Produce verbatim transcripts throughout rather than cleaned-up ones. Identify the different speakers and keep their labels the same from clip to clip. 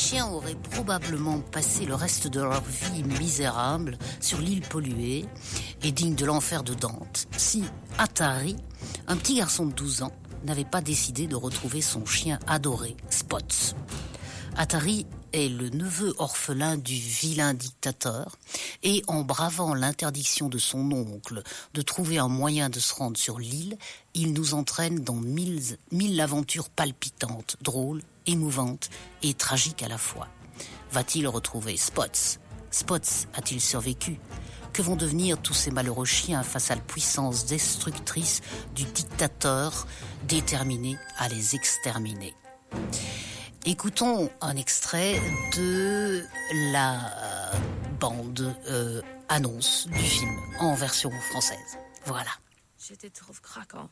Speaker 1: chiens auraient probablement passé le reste de leur vie misérable sur l'île polluée et digne de l'enfer de Dante si Atari, un petit garçon de douze ans, n'avait pas décidé de retrouver son chien adoré, Spots. Atari est le neveu orphelin du vilain dictateur et en bravant l'interdiction de son oncle de trouver un moyen de se rendre sur l'île, il nous entraîne dans mille, mille aventures palpitantes, drôles, émouvantes et tragiques à la fois. Va-t-il retrouver Spots ? Spots a-t-il survécu ? Que vont devenir tous ces malheureux chiens face à la puissance destructrice du dictateur déterminé à les exterminer ? Écoutons un extrait de la bande euh, annonce du film en version française. Voilà.
Speaker 2: Je te trouve craquant.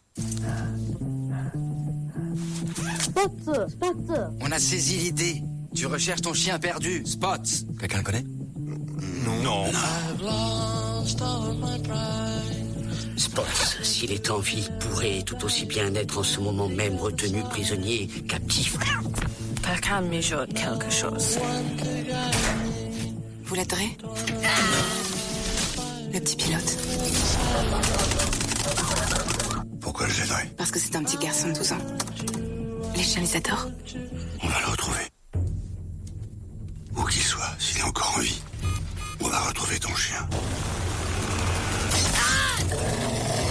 Speaker 3: Spot, Spot.
Speaker 4: On a saisi l'idée. Tu recherches ton chien perdu, Spots. Quelqu'un le connaît ?
Speaker 5: Non. Non.
Speaker 6: Spots, s'il est en vie, pourrait tout aussi bien être en ce moment même retenu prisonnier, captif.
Speaker 2: Quelqu'un mijote quelque chose.
Speaker 7: Vous l'aiderez ? Le petit pilote.
Speaker 5: Pourquoi je l'aiderais ?
Speaker 7: Parce que c'est un petit garçon de douze ans. Les chiens les adorent.
Speaker 5: On va le retrouver. Où qu'il soit, s'il est encore en vie, on va retrouver ton chien.
Speaker 1: Ah